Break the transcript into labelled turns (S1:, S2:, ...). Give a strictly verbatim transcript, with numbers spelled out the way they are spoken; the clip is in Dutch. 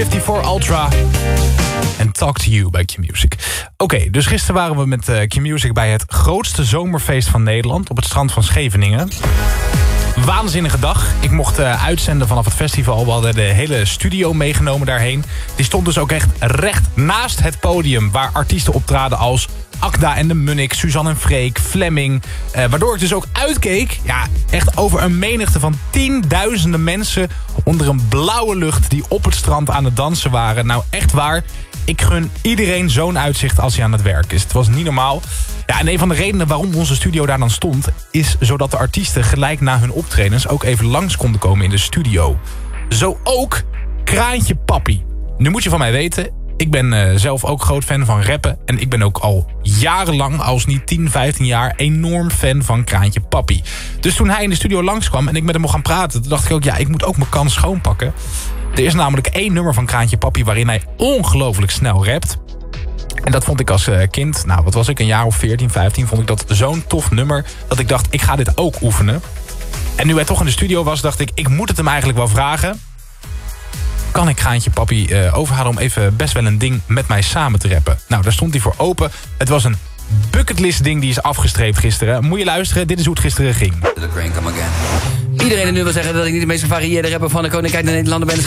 S1: vijfenvijftig Ultra en Talk to You bij Q-Music. Oké, okay, dus gisteren waren we met uh, Q-Music bij het grootste zomerfeest van Nederland op het strand van Scheveningen. Waanzinnige dag. Ik mocht uh, uitzenden vanaf het festival. We hadden de hele studio meegenomen daarheen. Die stond dus ook echt recht naast het podium waar artiesten optraden als Akda en de Munnik, Suzanne en Freek, Fleming. Uh, waardoor ik dus ook uitkeek, ja, echt over een menigte van tienduizenden mensen onder een blauwe lucht die op het strand aan het dansen waren. Nou, echt waar. Ik gun iedereen zo'n uitzicht als hij aan het werk is. Het was niet normaal. Ja, en een van de redenen waarom onze studio daar dan stond is zodat de artiesten gelijk na hun optredens ook even langs konden komen in de studio. Zo ook Kraantje Papi. Nu moet je van mij weten, ik ben uh, zelf ook groot fan van rappen. En ik ben ook al jarenlang, als niet tien, vijftien jaar, enorm fan van Kraantje Papi. Dus toen hij in de studio langskwam en ik met hem mocht gaan praten, toen dacht ik ook, ja, ik moet ook mijn kans schoonpakken. Er is namelijk één nummer van Kraantje Papi waarin hij ongelooflijk snel rapt. En dat vond ik als uh, kind, nou wat was ik, een jaar of veertien, vijftien... vond ik dat zo'n tof nummer dat ik dacht, ik ga dit ook oefenen. En nu hij toch in de studio was, dacht ik, ik moet het hem eigenlijk wel vragen. Kan ik Kraantje Papi uh, overhalen om even best wel een ding met mij samen te rappen? Nou, daar stond hij voor open. Het was een bucketlist ding die is afgestreept gisteren. Moet je luisteren, dit is hoe het gisteren ging.
S2: Iedereen die nu wil zeggen dat ik niet de meest gevarieerde rapper van de Koninkrijk der Nederlanden ben, is